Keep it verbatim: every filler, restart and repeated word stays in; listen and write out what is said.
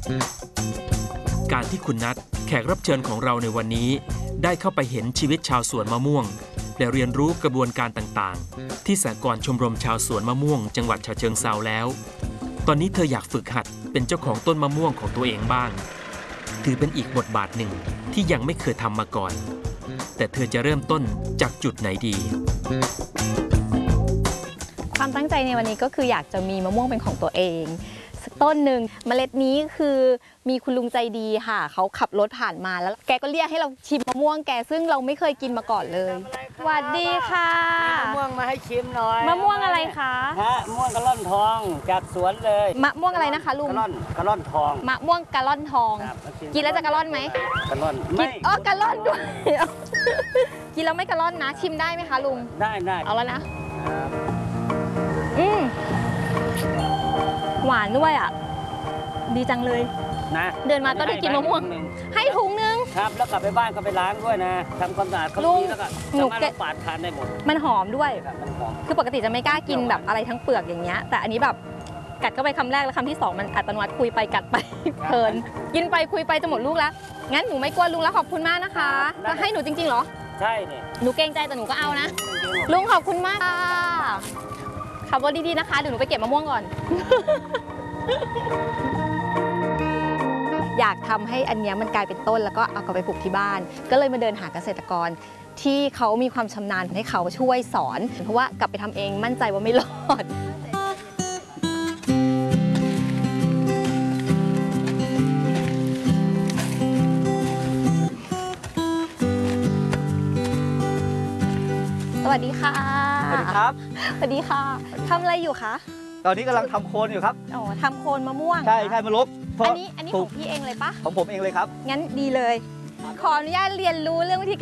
การที่คุณนัทแขกรับเชิญของเราในวันนี้ได้เข้าไปเห็นชีวิตชาวสวนมะม่วงและเรียนรู้กระบวนการต่างๆที่สหกรณ์ชมรมชาวสวนมะม่วงจังหวัดฉะเชิงเทราแล้วตอนนี้เธออยากฝึกหัดเป็นเจ้าของต้นมะม่วงของตัวเองบ้างถือเป็นอีกบทบาทหนึ่งที่ยังไม่เคยทำมาก่อนแต่เธอจะเริ่มต้นจากจุดไหนดีความตั้งใจในวันนี้ก็คืออยากจะมีมะม่วงเป็นของตัวเองสักต้นหนึ่งเมล็ดนี้คือมีคุณลุงใจดีค่ะเขาขับรถผ่านมาแล้วแกก็เรียกให้เราชิมมะม่วงแกซึ่งเราไม่เคยกินมาก่อนเลยสวัสดีค่ะมะม่วงมาให้ชิมหน่อยมะม่วงอะไรคะฮะมะม่วงกะล่อนทองจากสวนเลยมะม่วงอะไรนะคะลุงกะล่อนกะล่อนทองมะม่วงกะล่อนทองกินแล้วจะกะล่อนไหมกะล่อนไม่อ๋อกะล่อนด้วยกินแล้วไม่กะล่อนนะชิมได้ไหมคะลุงได้ได้เอาแล้วนะอืมหวานด้วยอ่ะดีจังเลยนะเดินมาก็ได้กินมะม่วงให้ถุงนึงครับแล้วกลับไปบ้านก็ไปล้างด้วยนะทำความสะอาดเขาดีแล้วก็สามารถปาดทานได้หมดมันหอมด้วยมันหอมคือปกติจะไม่กล้ากินแบบอะไรทั้งเปลือกอย่างเงี้ยแต่อันนี้แบบกัดเข้าไปคำแรกแล้วคำที่สองมันอัตโนมัติคุยไปกัดไปเพลินกินไปคุยไปจะหมดลูกแล้วงั้นหนูไม่กลัวลุงแล้วขอบคุณมากนะคะให้หนูจริงๆเหรอใช่เนี่ยหนูเกรงใจแต่หนูก็เอานะลุงขอบคุณมากค่ะขับรถดีๆนะคะเดี๋ยวหนูไปเก็บมะม่วงก่อนอยากทำให้อันนี้มันกลายเป็นต้นแล้วก็เอากลับไปปลูกที่บ้านก็เลยมาเดินหาเกษตรกรที่เขามีความชำนาญให้เขาช่วยสอนเพราะว่ากลับไปทำเองมั่นใจว่าไม่รอดสวัสดีค่ะสวัสดีครับสวัสดีค่ะทำอะไรอยู่คะตอนนี้กำลังทำโคนอยู่ครับอ๋อทำโคนมะม่วงใช่ใช่มะลบอันนี้อันนี้ของพี่เองเลยปะของผมเองเลยครับงั้นดีเลยขออนุญาตเรียนรู้เรื่องวิธี